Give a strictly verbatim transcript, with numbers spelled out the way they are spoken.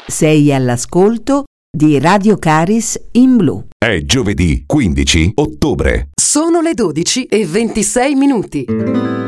Sei all'ascolto di Radio Caris in blu. È giovedì quindici ottobre. Sono le dodici e ventisei minuti.